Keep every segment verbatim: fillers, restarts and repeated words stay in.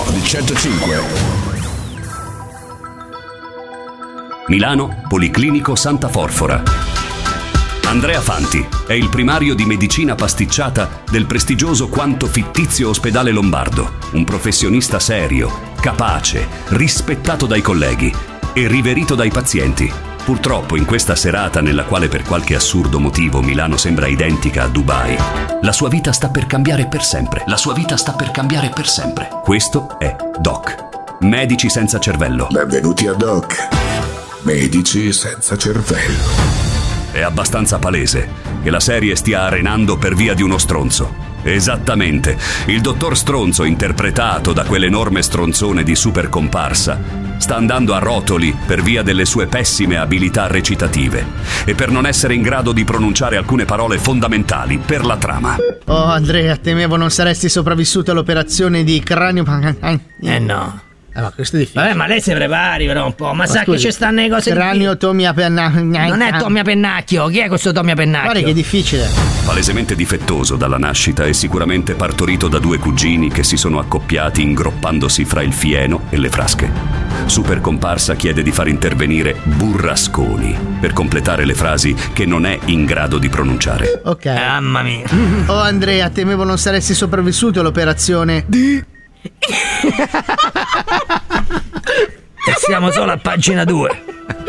Nord centocinque. Milano, Policlinico Santa Forfora. Andrea Fanti è il primario di medicina pasticciata del prestigioso quanto fittizio ospedale lombardo, un professionista serio, capace, rispettato dai colleghi e riverito dai pazienti. Purtroppo in questa serata nella quale per qualche assurdo motivo Milano sembra identica a Dubai, la sua vita sta per cambiare per sempre. La sua vita sta per cambiare per sempre. Questo è Doc, Medici senza cervello. Benvenuti a Doc, Medici senza cervello. È abbastanza palese che la serie stia arenando per via di uno stronzo. Esattamente, il dottor Stronzo, interpretato da quell'enorme stronzone di super comparsa, sta andando a rotoli per via delle sue pessime abilità recitative e per non essere in grado di pronunciare alcune parole fondamentali per la trama. Oh Andrea, temevo non saresti sopravvissuto all'operazione di cranio. Eh no. Eh, ma questo è difficile. Vabbè, ma lei si prepari però un po'. Ma, ma sa scusi, che ci stanno le cose cranio Tommy a Pennacchio. Non è Tommy a Pennacchio. Chi è questo Tommy a Pennacchio? Guarda che è difficile. Palesemente difettoso dalla nascita e sicuramente partorito da due cugini che si sono accoppiati ingroppandosi fra il fieno e le frasche. Super comparsa chiede di far intervenire Burrasconi per completare le frasi che non è in grado di pronunciare. Ok. Mamma mia. Oh Andrea, temevo non saresti sopravvissuto all'operazione di... E siamo solo a pagina due.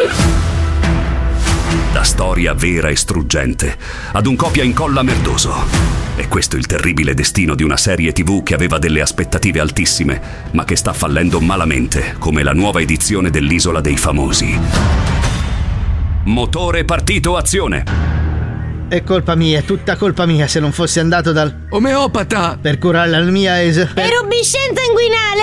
Da storia vera e struggente ad un copia incolla merdoso. È questo il terribile destino di una serie tivù che aveva delle aspettative altissime, ma che sta fallendo malamente, come la nuova edizione dell'Isola dei Famosi. Motore partito, azione! È colpa mia, è tutta colpa mia se non fossi andato dal omeopata per curare la mia es... per... Erubescenza inguinale.